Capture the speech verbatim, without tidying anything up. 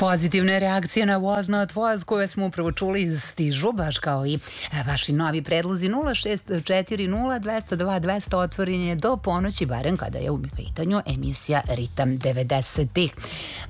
Pozitivne reakcije na Was Not Was koje smo upravo čuli stižu, baš kao i vaši novi predlozi. Nula šest četiri nula dvesta dva dvesta otvoren je do ponoći, barem kada je u pitanju emisija Ritam devedesetih.